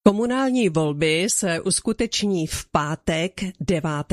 Komunální volby se uskuteční v pátek 9.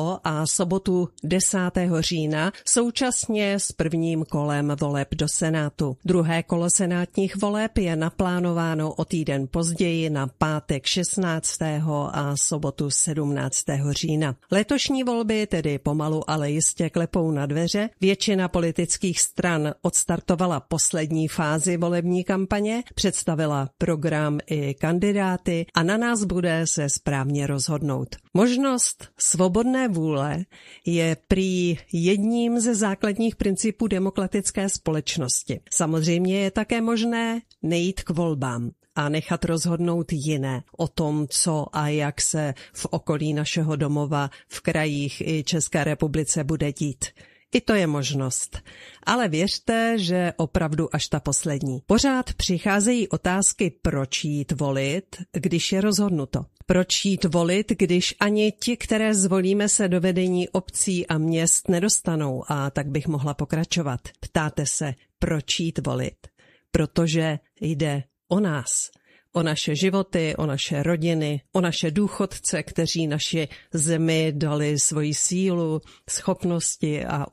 a sobotu 10. října současně s prvním kolem voleb do Senátu. Druhé kolo senátních voleb je naplánováno o týden později na pátek 16. a sobotu 17. října. Letošní volby tedy pomalu, ale jistě klepou na dveře. Většina politických stran odstartovala poslední fázi volební kampaně, představila program i kandidáty a na nás bude se správně rozhodnout. Možnost svobodné vůle je prý jedním ze základních principů demokratické společnosti. Samozřejmě je také možné nejít k volbám a nechat rozhodnout jiné o tom, co a jak se v okolí našeho domova, v krajích i České republice bude dít. I to je možnost. Ale věřte, že opravdu až ta poslední. Pořád přicházejí otázky, proč jít volit, když je rozhodnuto. Proč jít volit, když ani ti, které zvolíme, se do vedení obcí a měst nedostanou, a tak bych mohla pokračovat. Ptáte se, proč jít volit? Protože jde o nás. O naše životy, o naše rodiny, o naše důchodce, kteří naši zemi dali svoji sílu, schopnosti a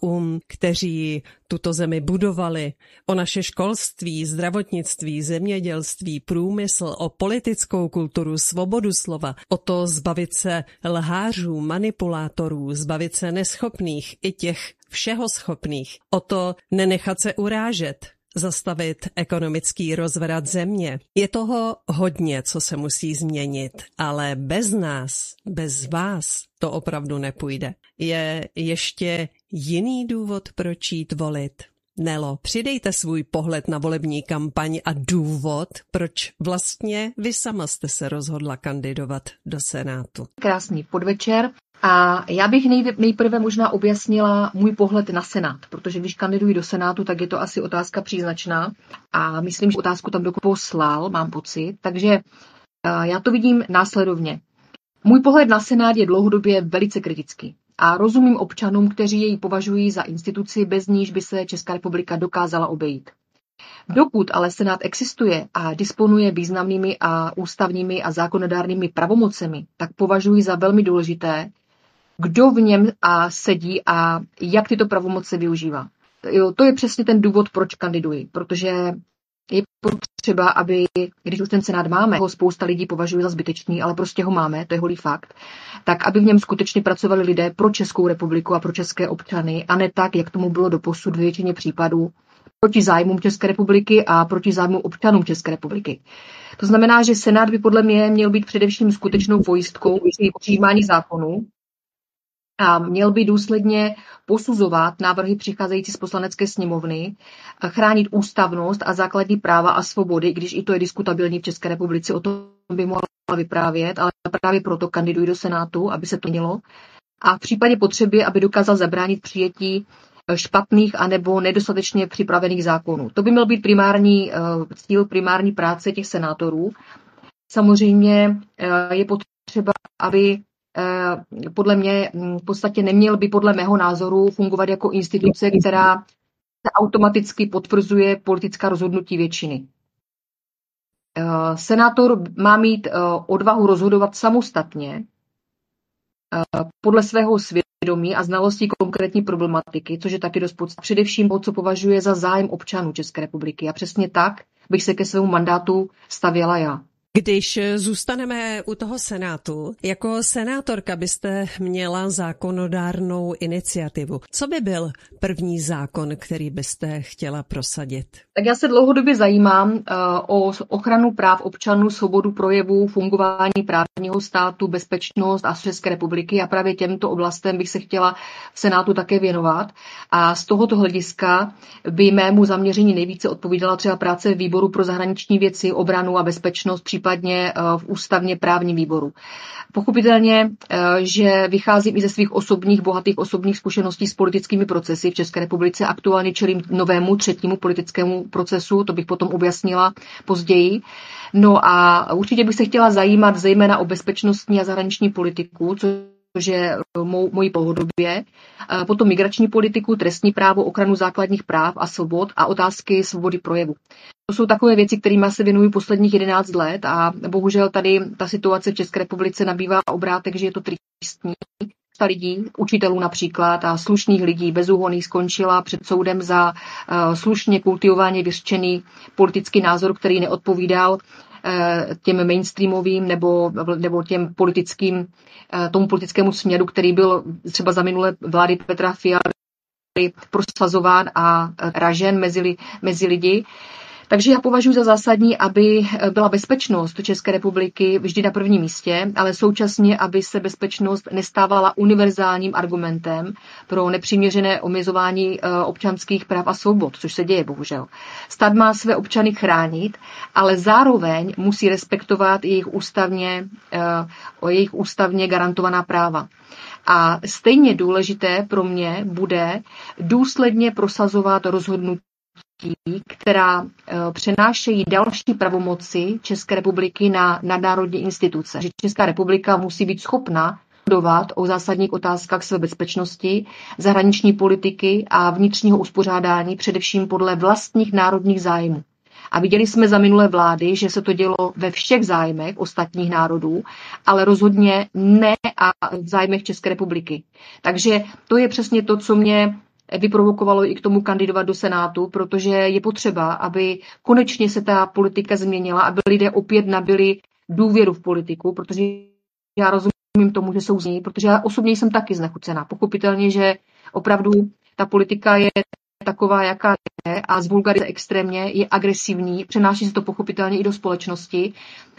kteří tuto zemi budovali, o naše školství, zdravotnictví, zemědělství, průmysl, o politickou kulturu, svobodu slova, o to zbavit se lhářů, manipulátorů, zbavit se neschopných i těch všeho schopných, o to nenechat se urážet, zastavit ekonomický rozvrat země. Je toho hodně, co se musí změnit, ale bez nás, bez vás to opravdu nepůjde. Je ještě jiný důvod, proč jít volit? Nelo, přidejte svůj pohled na volební kampaň a důvod, proč vlastně vy sama jste se rozhodla kandidovat do Senátu. Krásný podvečer. A já bych nejprve možná objasnila můj pohled na Senát, protože když kandiduji do Senátu, tak je to asi otázka příznačná a myslím, že otázku tam poslal, mám pocit, takže já to vidím následovně. Můj pohled na Senát je dlouhodobě velice kritický a rozumím občanům, kteří jej považují za instituci, bez níž by se Česká republika dokázala obejít. Dokud ale Senát existuje a disponuje významnými a ústavními a zákonodárnými pravomocemi, tak považuji za velmi důležité, kdo v něm sedí a jak tyto pravomoci využívá. To je přesně ten důvod, proč kandiduji, protože je potřeba, aby, když už ten Senát máme, ho spousta lidí považuje za zbytečný, ale prostě ho máme, to je holý fakt, tak aby v něm skutečně pracovali lidé pro Českou republiku a pro české občany, a ne tak, jak tomu bylo doposud v většině případů, proti zájmům České republiky a proti zájmům občanům České republiky. To znamená, že Senát by podle mě měl být především skutečnou pojistkou při přijímání zákonů a měl by důsledně posuzovat návrhy přicházející z poslanecké sněmovny, chránit ústavnost a základní práva a svobody, když i to je diskutabilní v České republice, o tom by mohla vyprávět, ale právě proto kandiduji do Senátu, aby se to mělo. A v případě potřeby, aby dokázal zabránit přijetí špatných anebo nedostatečně připravených zákonů. To by měl být primární cíl, primární práce těch senátorů. Samozřejmě je potřeba, aby podle mě v podstatě neměl by podle mého názoru fungovat jako instituce, která automaticky potvrzuje politická rozhodnutí většiny. Senátor má mít odvahu rozhodovat samostatně podle svého svědomí a znalostí konkrétní problematiky, což je taky dost podstatné. Především to, co považuje za zájem občanů České republiky. A přesně tak bych se ke svému mandátu stavěla já. Když zůstaneme u toho Senátu, jako senátorka byste měla zákonodárnou iniciativu. Co by byl první zákon, který byste chtěla prosadit? Tak já se dlouhodobě zajímám o ochranu práv občanů, svobodu projevu, fungování právního státu, bezpečnost a České republiky a právě těmto oblastem bych se chtěla v Senátu také věnovat. A z tohoto hlediska by mému zaměření nejvíce odpovídala třeba práce výboru pro zahraniční věci, obranu a bezpečnost, případně v ústavně právním výboru. Pochopitelně, že vycházím i ze svých bohatých osobních zkušeností s politickými procesy v České republice. Aktuálně čelím novému třetímu politickému procesu, to bych potom objasnila později. No a určitě bych se chtěla zajímat zejména o bezpečnostní a zahraniční politiku, což protože mojí pohodobě, potom migrační politiku, trestní právo, ochranu základních práv a svobod a otázky svobody projevu. To jsou takové věci, kterými se věnuju posledních 11 let a bohužel tady ta situace v České republice nabývá obrátek, že je to tristní. Spousta lidí, učitelů například a slušných lidí bezúhonných skončila před soudem za slušně kultivovaně vyřčený politický názor, který neodpovídal těm mainstreamovým nebo těm tomu politickému směru, který byl třeba za minulé vlády Petra Fialy prosazován a ražen mezi lidi. Takže já považuji za zásadní, aby byla bezpečnost České republiky vždy na prvním místě, ale současně, aby se bezpečnost nestávala univerzálním argumentem pro nepřiměřené omezování občanských práv a svobod, což se děje bohužel. Stát má své občany chránit, ale zároveň musí respektovat jejich ústavně garantovaná práva. A stejně důležité pro mě bude důsledně prosazovat rozhodnutí, která přenášejí další pravomoci České republiky na nadnárodní instituce. Že Česká republika musí být schopna rozhodovat o zásadních otázkách své bezpečnosti, zahraniční politiky a vnitřního uspořádání především podle vlastních národních zájmů. A viděli jsme za minulé vlády, že se to dělo ve všech zájmech ostatních národů, ale rozhodně ne a v zájmech České republiky. Takže to je přesně to, co mě vyprovokovalo i k tomu kandidovat do Senátu, protože je potřeba, aby konečně se ta politika změnila, aby lidé opět nabili důvěru v politiku, protože já rozumím tomu, že jsou z ní, protože já osobně jsem taky znechucená. Pochopitelně, že opravdu ta politika je taková, jaká je a zvulgarizuje extrémně, je agresivní, přenáší se to pochopitelně i do společnosti.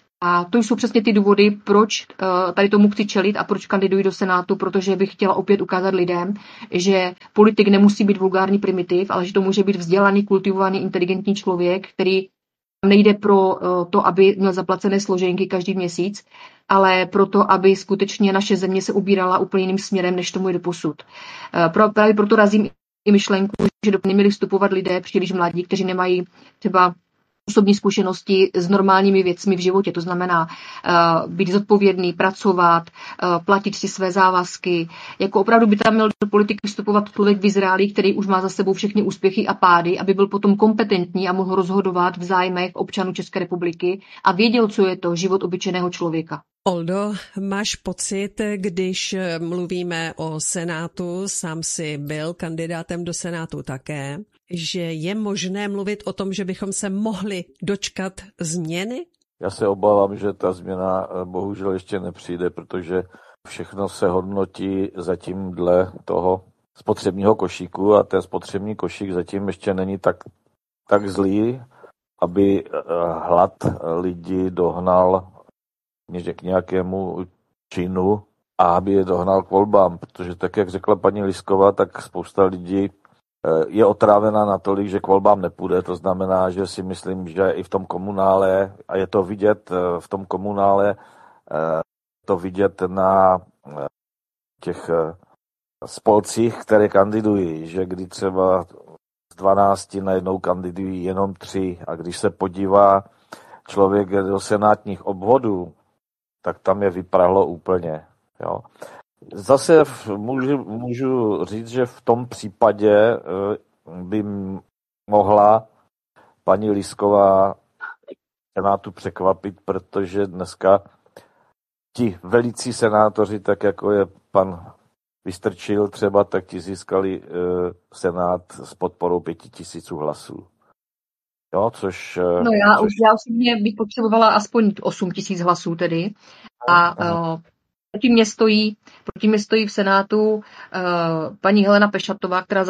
A to jsou přesně ty důvody, proč tady tomu chci čelit a proč kandiduji do Senátu, protože bych chtěla opět ukázat lidem, že politik nemusí být vulgární primitiv, ale že to může být vzdělaný, kultivovaný, inteligentní člověk, který nejde pro to, aby měl zaplacené složenky každý měsíc, ale proto, aby skutečně naše země se ubírala úplně jiným směrem, než tomu je doposud. Právě proto razím i myšlenku, že do neměli vstupovat lidé příliš mladí, kteří nemají třeba osobní zkušenosti s normálními věcmi v životě. To znamená být zodpovědný, pracovat, platit si své závazky. Jako opravdu by tam měl do politiky vstupovat člověk vyzrálý, který už má za sebou všechny úspěchy a pády, aby byl potom kompetentní a mohl rozhodovat v zájmech občanů České republiky a věděl, co je to život obyčejného člověka. Oldo, máš pocit, když mluvíme o Senátu, sám si byl kandidátem do Senátu také, že je možné mluvit o tom, že bychom se mohli dočkat změny? Já se obávám, že ta změna bohužel ještě nepřijde, protože všechno se hodnotí zatím dle toho spotřebního košíku a ten spotřební košík zatím ještě není tak zlý, aby hlad lidí dohnal k nějakému činu a aby je dohnal k volbám, protože tak, jak řekla paní Lisková, tak spousta lidí je otrávená natolik, že k volbám nepůjde. To znamená, že si myslím, že i v tom komunále, a je to vidět v tom komunále, to vidět na těch spolcích, které kandidují, že kdy třeba z 12 najednou kandidují jenom 3 a když se podívá člověk do senátních obvodů, tak tam je vyprahlo úplně. Jo. Zase můžu říct, že v tom případě by mohla paní Lisková Senátu překvapit, protože dneska ti velicí senátoři, tak jako je pan Vystrčil třeba, tak ti získali Senát s podporou 5 000 hlasů. Jo, což... No já osobně bych potřebovala aspoň 8 000 hlasů tedy. A proti mě stojí v Senátu paní Helena Pešatová, která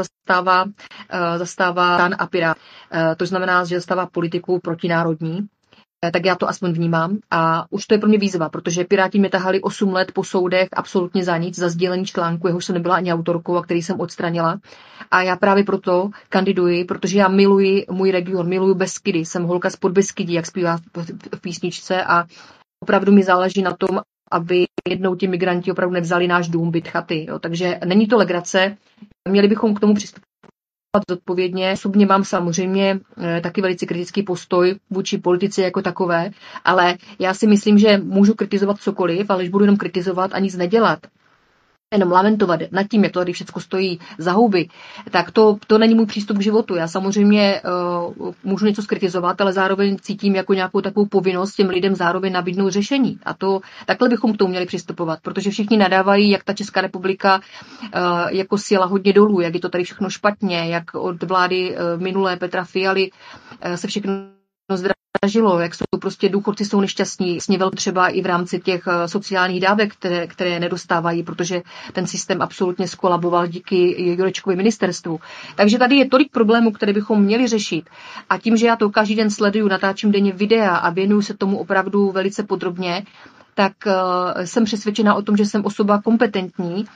zastává STAN a Pirát. To znamená, že zastává politiku protinárodní. Tak já to aspoň vnímám. A už to je pro mě výzva, protože Piráti mě tahali 8 let po soudech absolutně za nic, za sdílení článku, jehož jsem nebyla ani autorkou a který jsem odstranila. A já právě proto kandiduji, protože já miluji můj region, miluji Beskydy. Jsem holka z Podbeskydí, jak zpívá v písničce a opravdu mi záleží na tom, aby jednou ti migranti opravdu nevzali náš dům, byt, chaty. Jo. Takže není to legrace. Měli bychom k tomu přistupovat zodpovědně. Osobně mám samozřejmě taky velice kritický postoj vůči politice jako takové, ale já si myslím, že můžu kritizovat cokoliv, ale když budu jenom kritizovat a nic nedělat, jenom lamentovat nad tím, jak to tady všechno stojí za houby, tak to není můj přístup k životu. Já samozřejmě můžu něco skritizovat, ale zároveň cítím jako nějakou takovou povinnost těm lidem zároveň nabídnout řešení. A takhle bychom k tomu měli přistupovat, protože všichni nadávají, jak ta Česká republika jako sjela hodně dolů, jak je to tady všechno špatně, jak od vlády minulé Petra Fialy se všechno zdražilo, jak jsou prostě důchodci jsou nešťastní, velmi třeba i v rámci těch sociálních dávek, které nedostávají, protože ten systém absolutně skolaboval díky Jurečkovi ministerstvu. Takže tady je tolik problémů, které bychom měli řešit. A tím, že já to každý den sleduju, natáčím denně videa a věnuju se tomu opravdu velice podrobně, tak jsem přesvědčena o tom, že jsem osoba kompetentní,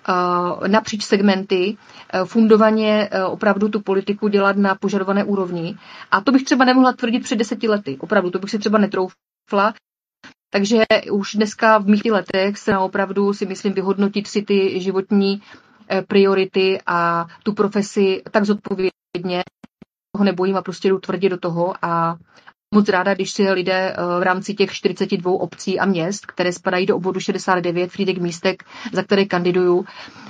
napříč segmenty, fundovaně opravdu tu politiku dělat na požadované úrovni. A to bych třeba nemohla tvrdit před 10 lety. Opravdu, to bych si třeba netroufla. Takže už dneska v mých letech se opravdu si myslím vyhodnotit si ty životní priority a tu profesi tak zodpovědně, toho nebojím a prostě jdu tvrdě do toho a moc ráda, když si lidé v rámci těch 42 obcí a měst, které spadají do obvodu 69, Frýdek Místek, za které kandiduju,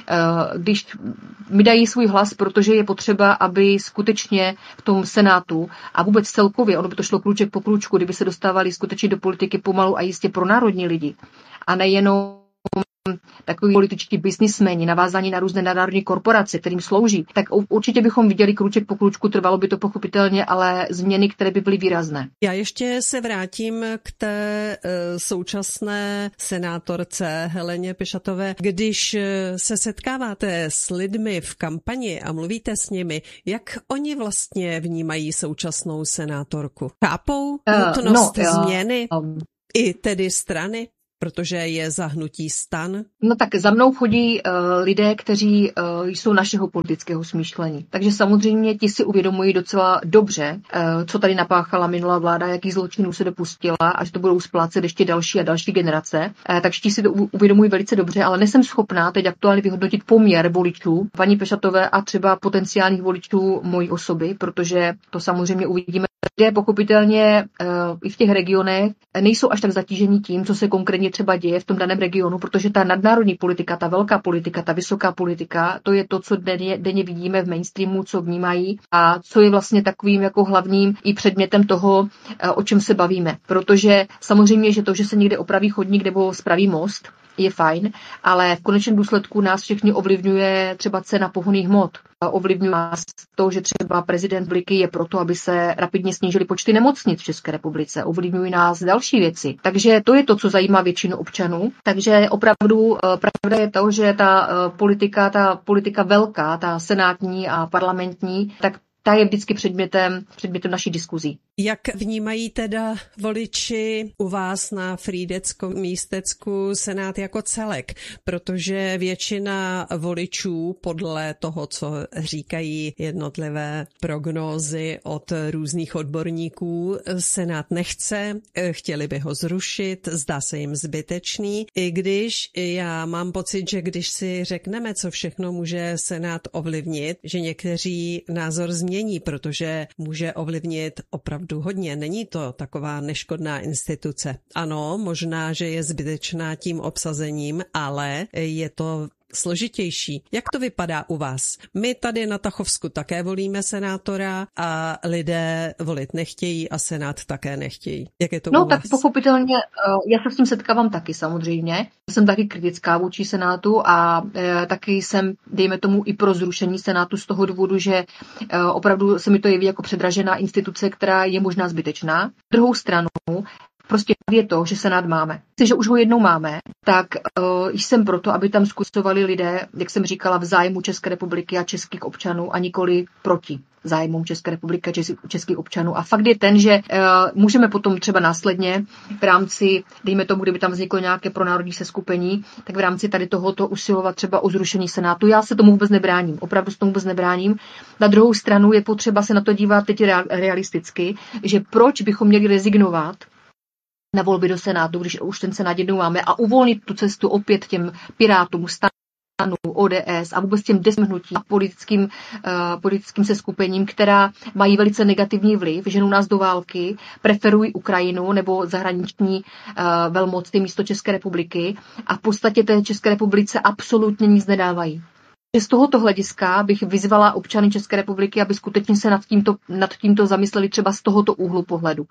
když mi dají svůj hlas, protože je potřeba, aby skutečně v tom Senátu a vůbec celkově, ono by to šlo krůček po krůčku, kdyby se dostávali skutečně do politiky pomalu a jistě pro národní lidi. A nejenom takový političtí biznismeni, navázání na různé nadnárodní korporace, kterým slouží, tak určitě bychom viděli krůček po krůčku, trvalo by to pochopitelně, ale změny, které by byly výrazné. Já ještě se vrátím k té současné senátorce Heleně Pišatové. Když se setkáváte s lidmi v kampani a mluvíte s nimi, jak oni vlastně vnímají současnou senátorku? Chápou nutnost změny i tedy strany? Protože je za hnutí STAN? No tak za mnou chodí lidé, kteří jsou našeho politického smýšlení. Takže samozřejmě ti si uvědomují docela dobře, co tady napáchala minulá vláda, jakých zločinů se dopustila a že to budou splácet ještě další a další generace. Takže ti si to uvědomují velice dobře, ale nejsem schopná teď aktuálně vyhodnotit poměr voličů paní Pišatové a třeba potenciálních voličů mojí osoby, protože to samozřejmě uvidíme. Lidé pochopitelně i v těch regionech nejsou až tak zatížení tím, co se konkrétně třeba děje v tom daném regionu, protože ta nadnárodní politika, ta velká politika, ta vysoká politika, to je to, co denně vidíme v mainstreamu, co vnímají a co je vlastně takovým jako hlavním i předmětem toho, o čem se bavíme. Protože samozřejmě, že to, že se někde opraví chodník nebo spraví most, je fajn, ale v konečném důsledku nás všechny ovlivňuje třeba cena pohonných hmot. Ovlivňuje nás to, že třeba prezident Bliky je proto, aby se rapidně snížily počty nemocnic v České republice. Ovlivňují nás další věci. Takže to je to, co zajímá většinu občanů. Takže opravdu pravda je to, že ta politika velká, ta senátní a parlamentní, tak ta je vždycky předmětem naší diskuzí. Jak vnímají teda voliči u vás na Frýdecku-Místecku Senát jako celek? Protože většina voličů podle toho, co říkají jednotlivé prognózy od různých odborníků, Senát nechce, chtěli by ho zrušit, zdá se jim zbytečný, i když já mám pocit, že když si řekneme, co všechno může Senát ovlivnit, že někteří názor změní, protože může ovlivnit opravdu hodně. Není to taková neškodná instituce. Ano, možná, že je zbytečná tím obsazením, ale je to složitější. Jak to vypadá u vás? My tady na Tachovsku také volíme senátora a lidé volit nechtějí a senát také nechtějí. Jak je to u vás? No tak pochopitelně, já se s tím setkávám taky samozřejmě. Jsem taky kritická vůči senátu a taky jsem, dejme tomu, i pro zrušení senátu z toho důvodu, že opravdu se mi to jeví jako předražená instituce, která je možná zbytečná. Druhou stranu, prostě je to, že senát máme. Že už ho jednou máme, tak jsem proto, aby tam zkusovali lidé, jak jsem říkala, v zájmu České republiky a českých občanů a nikoli proti zájmům České republiky a českých občanů. A fakt je ten, že můžeme potom třeba následně v rámci, dejme tomu, kdyby tam vzniklo nějaké pronárodní seskupení, tak v rámci tady tohoto usilovat třeba o zrušení senátu. Já se tomu vůbec nebráním, opravdu se tomu vůbec nebráním. Na druhou stranu je potřeba se na to dívat teď realisticky, že proč bychom měli rezignovat na volby do senátu, když už ten senát jednou máme a uvolnit tu cestu opět těm pirátům, ODS a vůbec těm desmhnutím a politickým seskupením, která mají velice negativní vliv, ženou nás do války, preferují Ukrajinu nebo zahraniční velmoci místo České republiky a v podstatě té České republice absolutně nic nedávají. Z tohoto hlediska bych vyzvala občany České republiky, aby skutečně se nad tímto zamysleli třeba z tohoto úhlu pohledu.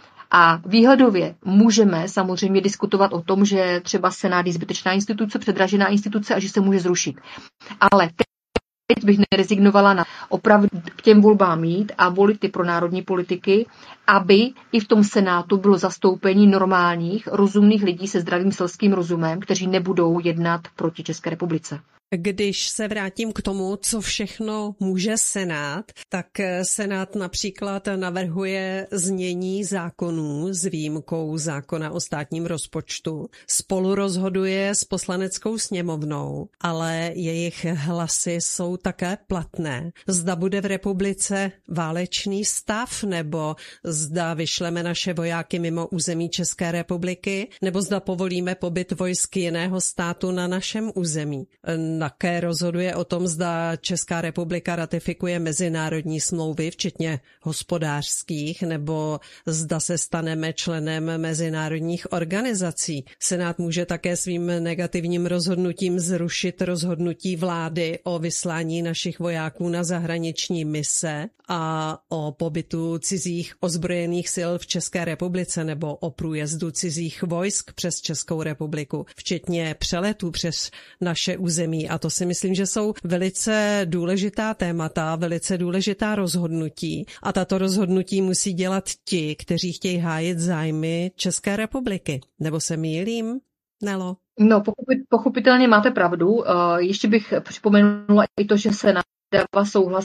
A výhledově můžeme samozřejmě diskutovat o tom, že třeba Senát je zbytečná instituce, předražená instituce a že se může zrušit. Ale teď bych nerezignovala na opravdu k těm volbám jít a volit ty pro národní politiky, aby i v tom Senátu bylo zastoupení normálních, rozumných lidí se zdravým selským rozumem, kteří nebudou jednat proti České republice. Když se vrátím k tomu, co všechno může Senát, tak Senát například navrhuje znění zákonů s výjimkou zákona o státním rozpočtu. Spolu rozhoduje s Poslaneckou sněmovnou, ale jejich hlasy jsou také platné. Zda bude v republice válečný stav, nebo zda vyšleme naše vojáky mimo území České republiky, nebo zda povolíme pobyt vojsk jiného státu na našem území. Také rozhoduje o tom, zda Česká republika ratifikuje mezinárodní smlouvy, včetně hospodářských, nebo zda se staneme členem mezinárodních organizací. Senát může také svým negativním rozhodnutím zrušit rozhodnutí vlády o vyslání našich vojáků na zahraniční mise a o pobytu cizích ozbrojených sil v České republice nebo o průjezdu cizích vojsk přes Českou republiku, včetně přeletů přes naše území. A to si myslím, že jsou velice důležitá témata, velice důležitá rozhodnutí. A tato rozhodnutí musí dělat ti, kteří chtějí hájit zájmy České republiky. Nebo se mýlím, Nelo? No, pochopitelně máte pravdu. Ještě bych připomenula i to, že se dává souhlas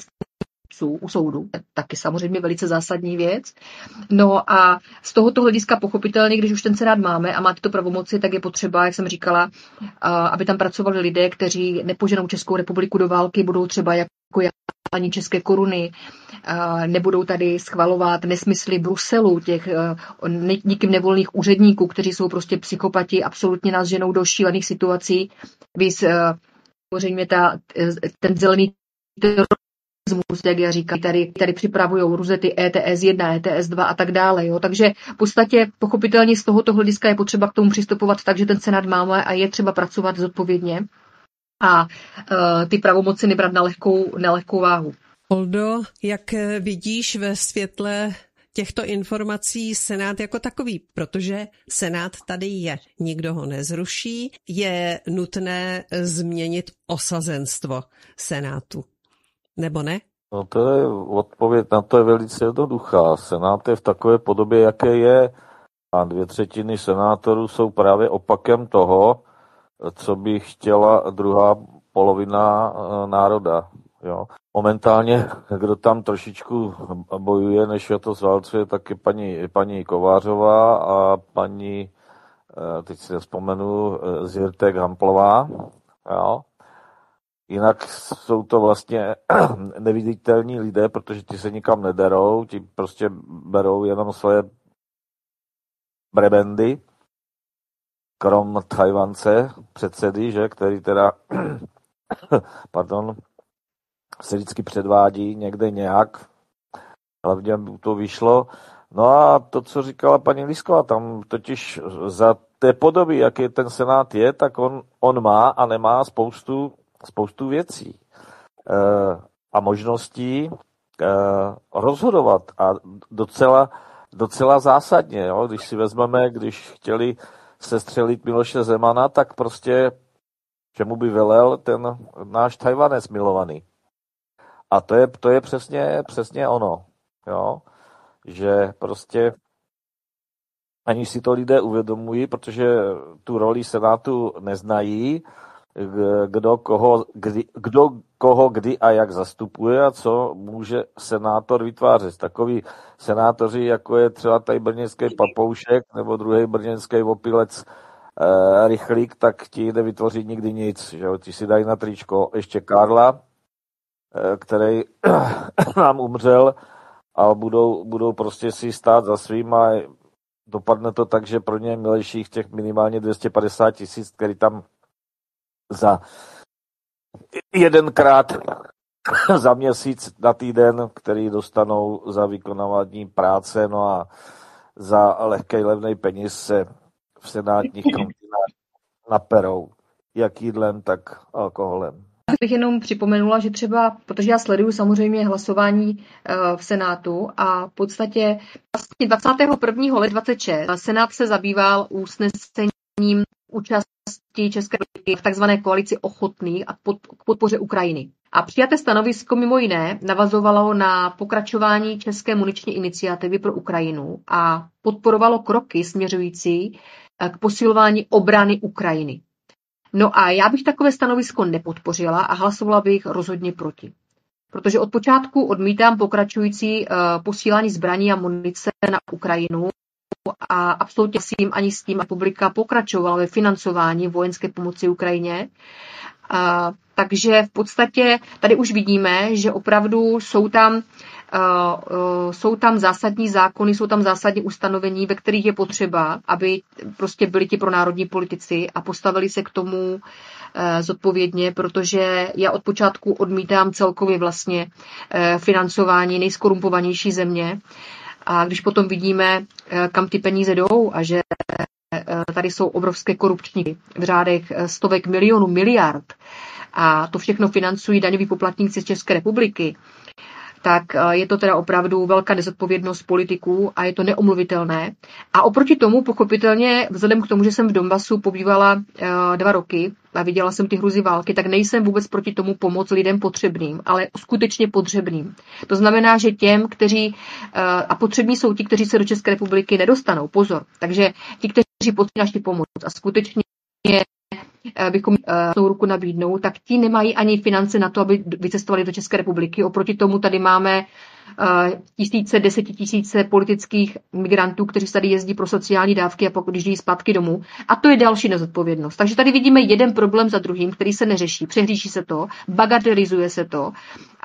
u soudu, taky samozřejmě velice zásadní věc. No a z tohoto hlediska pochopitelně, když už ten Senát máme a má tyto pravomoci, tak je potřeba, jak jsem říkala, aby tam pracovali lidé, kteří nepoženou Českou republiku do války, budou třeba jako ani české koruny, nebudou tady schvalovat nesmysly Bruselu, těch nikým nevolných úředníků, kteří jsou prostě psychopati, absolutně nás ženou do šílených situací. Víc samozřejmě ten zelený jak já říkám, tady připravujou různé ty ETS 1, ETS 2 a tak dále. Jo. Takže v podstatě pochopitelně z tohoto hlediska je potřeba k tomu přistupovat tak, že ten Senát máme a je třeba pracovat zodpovědně a ty pravomoci nebrat na lehkou váhu. Oldo, jak vidíš ve světle těchto informací Senát jako takový, protože Senát tady je, nikdo ho nezruší, je nutné změnit osazenstvo Senátu. Nebo ne? No to je odpověď na to je velice jednoduchá. Senát je v takové podobě, jaké je a 2/3 senátorů jsou právě opakem toho, co by chtěla druhá polovina národa. Jo. Momentálně, kdo tam trošičku bojuje, než to zválcuje, tak je paní Kovářová a paní, teď si nevzpomenu, Zirtek Hamplová. Jo. Jinak jsou to vlastně neviditelní lidé, protože ti se nikam nederou, ti prostě berou jenom svoje prebendy, krom Tajvance, předsedy, že, který teda se vždycky předvádí někde nějak, hlavně to vyšlo. No a to, co říkala paní Lísková, tam totiž za té podoby, jaký ten Senát je, tak on má a nemá spoustu věcí a možností rozhodovat a docela zásadně. Jo? Když si vezmeme, když chtěli sestřelit Miloše Zemana, tak prostě čemu by velel ten náš Tajvanec milovaný. A to je přesně ono, jo? Že prostě ani si to lidé uvědomují, protože tu roli Senátu neznají, kdo koho kdy a jak zastupuje a co může senátor vytvářet. Takový senátoři, jako je třeba tady brněnský Papoušek nebo druhý brněnský opilec Rychlík, tak ti nevytvoří nikdy nic. Že? Ti si dají na tričko ještě Karla, který nám umřel a budou prostě si stát za svým a dopadne to tak, že pro ně milejších těch minimálně 250 000, který tam za jedenkrát za měsíc na týden, který dostanou za vykonávání práce, no a za lehkej levnej peníz se v senátních kantinách naperou jak jídlem, tak alkoholem. Bych jenom připomenula, že třeba, protože já sleduju samozřejmě hlasování v Senátu a v podstatě vlastně 21. ledna 2026 Senát se zabýval usnesením účasti České republiky v takzvané koalici ochotných a k podpoře Ukrajiny. A přijaté stanovisko mimo jiné navazovalo na pokračování České muniční iniciativy pro Ukrajinu a podporovalo kroky směřující k posilování obrany Ukrajiny. No a já bych takové stanovisko nepodpořila a hlasovala bych rozhodně proti. Protože od počátku odmítám pokračující posílání zbraní a munice na Ukrajinu a absolutně ani s tím republika pokračovala ve financování vojenské pomoci Ukrajině. Takže v podstatě tady už vidíme, že opravdu jsou tam zásadní zákony, jsou tam zásadní ustanovení, ve kterých je potřeba, aby prostě byli ti pronárodní politici a postavili se k tomu zodpovědně, protože já od počátku odmítám celkově vlastně financování nejskorumpovanější země. A když potom vidíme, kam ty peníze jdou a že tady jsou obrovské korupční v řádech stovek milionů, miliard a to všechno financují daňoví poplatníci z České republiky, tak je to teda opravdu velká nezodpovědnost politiků a je to neomluvitelné. A oproti tomu, pochopitelně, vzhledem k tomu, že jsem v Donbasu pobývala 2 roky a viděla jsem ty hruzy války, tak nejsem vůbec proti tomu pomoct lidem potřebným, ale skutečně potřebným. To znamená, že těm, kteří, a potřební jsou ti, kteří se do České republiky nedostanou, pozor. Takže ti, kteří potřebují naši pomoc a skutečně bychom ruku nabídnou, tak ti nemají ani finance na to, aby vycestovali do České republiky. Oproti tomu tady máme desetitisíce politických migrantů, kteří tady jezdí pro sociální dávky a pokud jdí zpátky domů. A to je další nezodpovědnost. Takže tady vidíme jeden problém za druhým, který se neřeší. Přehlíží se to, bagatelizuje se to